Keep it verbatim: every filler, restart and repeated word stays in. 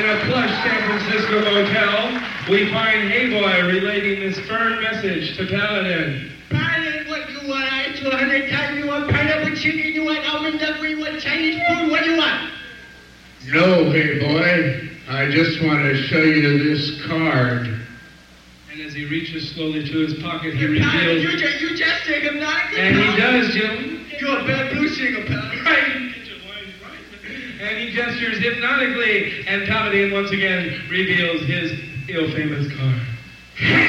In a plush San Francisco motel, we find Hey Boy relating this firm message to Paladin. Paladin, what you want? I asked you a hundred times. You want pineapple chicken? You want almond duck? You want Chinese food? What do you want? No, Hey Boy. I just want to show you this card. And as he reaches slowly to his pocket, he Hey, Paladin, reveals... you just, you just say hypnotic. And he does, Jim. You're a bad blue singer, Paladin. Right. And he gestures hypnotically, and Paladin once again reveals his ill-famous card.